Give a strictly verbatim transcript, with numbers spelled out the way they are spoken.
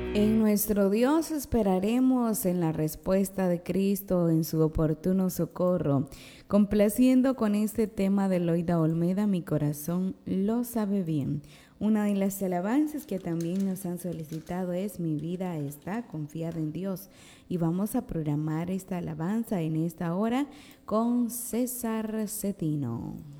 En nuestro Dios esperaremos en la respuesta de Cristo en su oportuno socorro. Complaciendo con este tema de Loida Olmeda, mi corazón lo sabe bien. Una de las alabanzas que también nos han solicitado es Mi vida está confiada en Dios. Y vamos a programar esta alabanza en esta hora con César Cetino.